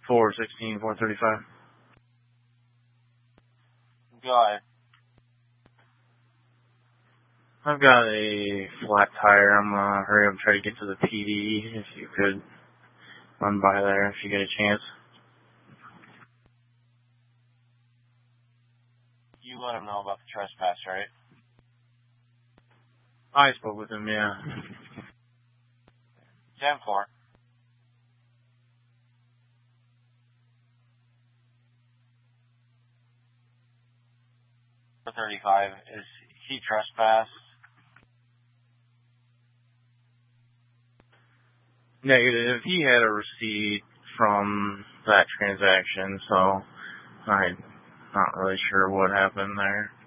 416, 435. Go ahead. I've got a flat tire. I'm gonna hurry up and try to get to the PD. If you could run by there if you get a chance. You let him know about the trespass, right? I spoke with him, yeah. 10-4. $35. Is he trespassed? Negative. He had a receipt from that transaction, so I'm not really sure what happened there.